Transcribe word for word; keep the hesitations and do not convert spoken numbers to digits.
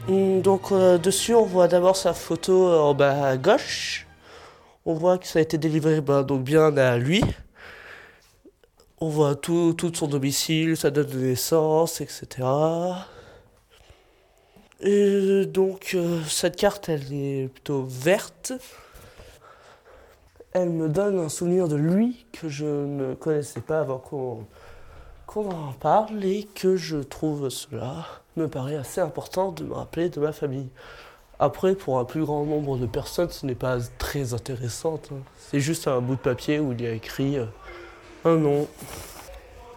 Hum, Donc euh, dessus, on voit d'abord sa photo euh, en bas à gauche. On voit que ça a été délivré ben, donc bien à lui. On voit tout, tout son domicile, sa date de naissance, et cetera. Et donc euh, cette carte, elle est plutôt verte. Elle me donne un souvenir de lui que je ne connaissais pas avant qu'on qu'on en parle et que je trouve cela me paraît assez important de me rappeler de ma famille. Après, pour un plus grand nombre de personnes, ce n'est pas très intéressant. Hein. C'est juste un bout de papier où il y a écrit euh, un nom.